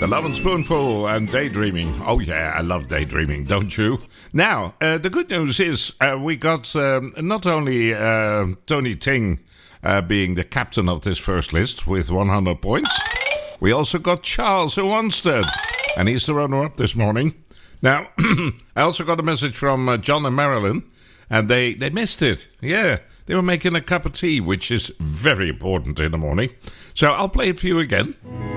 The Love and Spoonful and Daydreaming. Oh yeah, I love daydreaming, don't you? Now, the good news is we got not only Tony Ting being the captain of this first list with 100 points, we also got Charles Wanstead, and he's the runner-up this morning. Now, I also got a message from John and Marilyn, and they missed it. Yeah, they were making a cup of tea, which is very important in the morning. So I'll play it for you again.